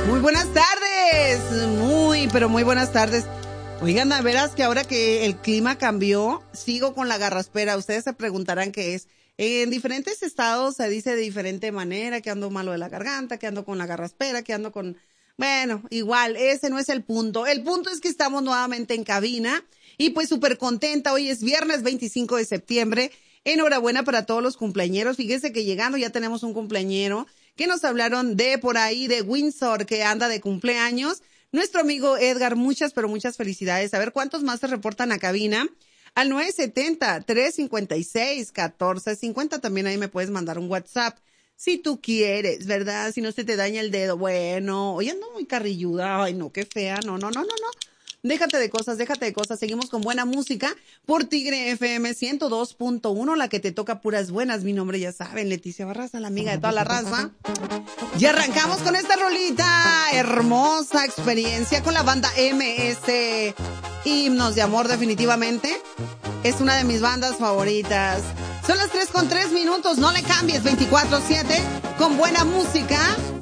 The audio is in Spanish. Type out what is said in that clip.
Muy buenas tardes, pero muy buenas tardes. Oigan, a veras que ahora que el clima cambió, sigo con la garraspera. Ustedes se preguntarán qué es. En diferentes estados se dice de diferente manera, que ando malo de la garganta, que ando con la garraspera, que ando con... Bueno, igual, ese no es el punto. El punto es que estamos nuevamente en cabina y pues súper contenta. Hoy es viernes 25 de septiembre. Enhorabuena para todos los cumpleañeros. Fíjese que llegando ya tenemos un cumpleañero que nos hablaron de por ahí, de Windsor, que anda de cumpleaños. Nuestro amigo Edgar, muchas, pero muchas felicidades. A ver cuántos más se reportan a cabina. Al 970-356-1450. También ahí me puedes mandar un WhatsApp. Si tú quieres, ¿verdad? Si no se te daña el dedo. Bueno, hoy ando muy carrilluda. Ay, no, qué fea. No. Déjate de cosas. Seguimos con buena música por Tigre FM 102.1, la que te toca puras buenas. Mi nombre ya saben, Leticia Barraza, la amiga de toda la raza. Y arrancamos con esta rolita. Hermosa experiencia con la banda MS. Himnos de amor, definitivamente. Es una de mis bandas favoritas. Son las 3:03. No le cambies, 24/7, con buena música.